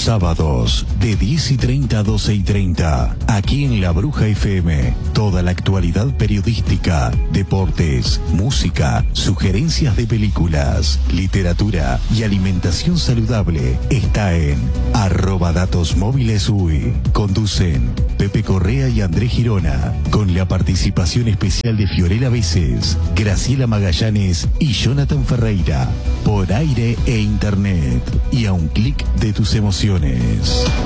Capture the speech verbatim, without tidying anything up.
sábados de diez y treinta a doce y treinta, aquí en La Bruja F M. Toda la actualidad periodística, deportes, música, sugerencias de películas, literatura y alimentación saludable está en arroba datos móviles UI. Conducen Pepe Correa y Andrés Girona, con la participación especial de Fiorella Veces, Graciela Magallanes y Jonathan Ferreira, por aire e internet y a un clic de tus emociones.